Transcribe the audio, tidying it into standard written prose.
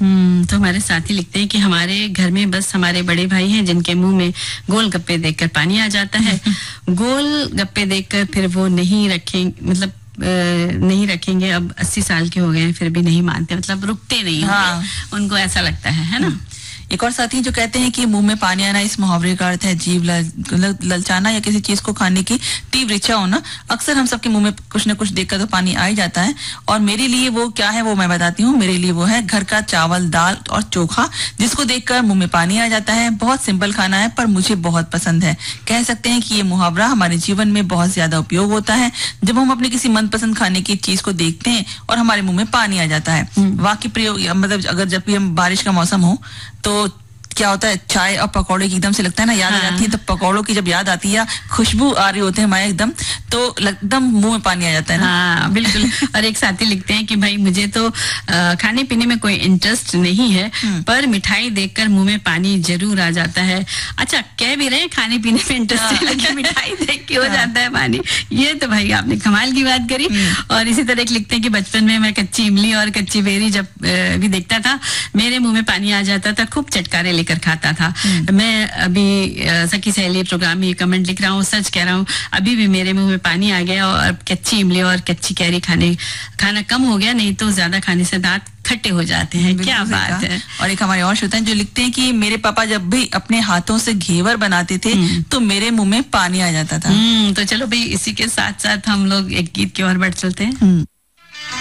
तो हमारे साथी लिखते हैं कि हमारे घर में बस हमारे बड़े भाई हैं जिनके मुंह में गोलगप्पे देखकर पानी आ जाता है। गोलगप्पे देखकर फिर वो नहीं रखेंगे। अब 80 साल के हो गए हैं फिर भी नहीं मानते, मतलब रुकते नहीं होंगे। उनको ऐसा लगता है ना। एक और साथी जो कहते हैं कि मुंह में पानी आना, इस मुहावरे का अर्थ है जीभ ललचाना या किसी चीज को खाने की तीव्र इच्छा होना। अक्सर हम सबके मुंह में कुछ न कुछ देखकर तो पानी आ ही जाता है, और मेरे लिए वो क्या है वो मैं बताती हूँ। मेरे लिए वो है घर का चावल, दाल और चोखा, जिसको देखकर मुंह में पानी आ जाता है। बहुत सिंपल खाना है पर मुझे बहुत पसंद है। कह सकते हैं कि ये मुहावरा हमारे जीवन में बहुत ज्यादा उपयोग होता है जब हम अपने किसी मनपसंद खाने की चीज को देखते हैं और हमारे मुंह में पानी आ जाता है। वाक्य प्रयोग मतलब अगर जब भी हम बारिश का मौसम हो तो क्या होता है, चाय और पकौड़े की एकदम से लगता है ना याद आ जाती है। तो पकौड़ों की जब याद आती है, खुशबू आ रही होते हैं हमारे एकदम, तो एकदम मुंह में पानी आ जाता है ना। हाँ बिल्कुल। और एक साथी लिखते हैं कि भाई मुझे तो खाने पीने में कोई इंटरेस्ट नहीं है, पर मिठाई देखकर मुंह में पानी जरूर आ जाता है। अच्छा, कह भी रहे खाने पीने में इंटरेस्ट लेकिन मिठाई देख के हो जाता है पानी। ये तो भाई आपने कमाल की बात करी। और इसी तरह लिखते हैं कि बचपन में मैं कच्ची इमली और कच्ची बेरी जब भी देखता था मेरे मुंह में पानी आ जाता था, खूब चटकारे लेकर खाता था। मैं अभी सखी सहेली प्रोग्राम में ये कमेंट लिख रहा हूँ, सच कह रहा हूँ, अभी भी मेरे मुंह में पानी आ गया। और कच्ची इमली और कच्ची कैरी खाना कम हो गया, नहीं तो ज्यादा खाने से दांत खट्टे हो जाते हैं। क्या बात है। और एक हमारे और श्रोता हैं जो लिखते हैं कि मेरे पापा जब भी अपने हाथों से घेवर बनाते थे तो मेरे मुंह में पानी आ जाता था। तो चलो भाई, इसी के साथ साथ हम लोग एक गीत की ओर बढ़ चलते हैं।